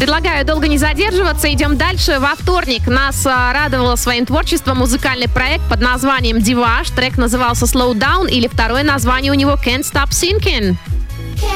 Предлагаю долго не задерживаться. Идем дальше. Во вторник нас радовал своим творчеством музыкальный проект под названием Divage. Трек назывался Slow Down, или второе название у него Can't Stop Thinking.